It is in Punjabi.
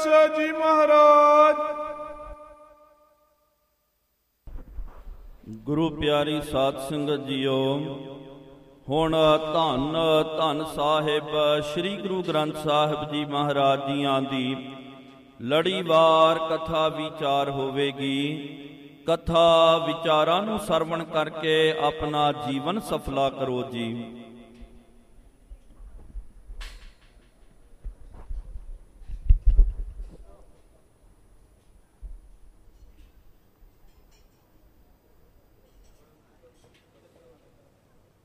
ਜੀ ਮਹਾਰਾਜ। ਗੁਰੂ ਪਿਆਰੀ ਸਾਧ ਸੰਗਤ ਜੀਓ, ਹੁਣ ਧੰਨ ਧੰਨ ਸਾਹਿਬ ਸ੍ਰੀ ਗੁਰੂ ਗ੍ਰੰਥ ਸਾਹਿਬ ਜੀ ਮਹਾਰਾਜ ਜੀਆਂ ਦੀ ਲੜੀਵਾਰ ਕਥਾ ਵਿਚਾਰ ਹੋਵੇਗੀ। ਕਥਾ ਵਿਚਾਰਾਂ ਨੂੰ ਸਰਵਣ ਕਰਕੇ ਆਪਣਾ ਜੀਵਨ ਸਫਲਾ ਕਰੋ ਜੀ।